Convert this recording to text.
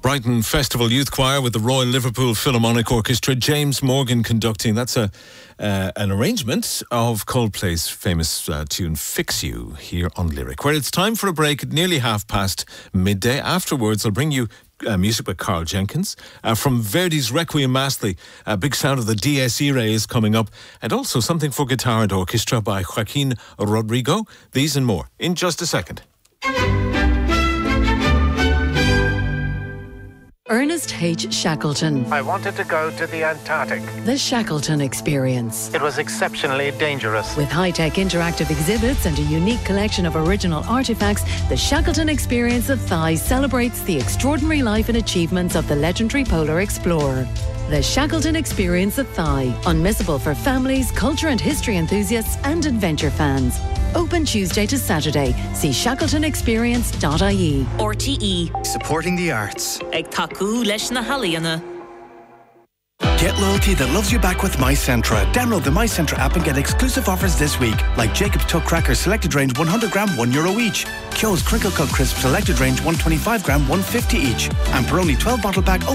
Brighton Festival Youth Choir with the Royal Liverpool Philharmonic Orchestra. James Morgan conducting. That's an arrangement of Coldplay's famous tune Fix You here on Lyric, where it's time for a break at nearly midday. Afterwards, I'll bring you music by Carl Jenkins. From Verdi's Requiem Massely, a big sound of the Dies Irae is coming up, and also something for guitar and orchestra by Joaquin Rodrigo. These and more in just a second. Ernest H. Shackleton. I wanted to go to the Antarctic. The Shackleton Experience. It was exceptionally dangerous. With high-tech interactive exhibits and a unique collection of original artifacts, the Shackleton Experience of Thai celebrates the extraordinary life and achievements of the legendary polar explorer. The Shackleton Experience of Thai. Unmissable for families, culture and history enthusiasts and adventure fans. Open Tuesday to Saturday. See shackletonexperience.ie. RTE. Supporting the arts. Ag taku leis na halaíonna. Get loyalty that loves you back with MyCentra. Download the MyCentra app and get exclusive offers this week, like Jacob's Tuck Crackers Selected Range 100 gram, €1 each. Kyo's Crinkle Cut Crisp Selected Range 125 gram, $1.50 each. And Peroni 12 bottle pack